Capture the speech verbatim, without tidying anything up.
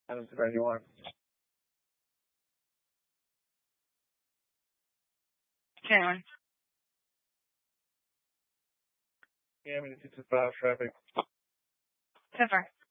I don't know anyone. Cameron. Yeah, I mean, it's just about traffic. So far.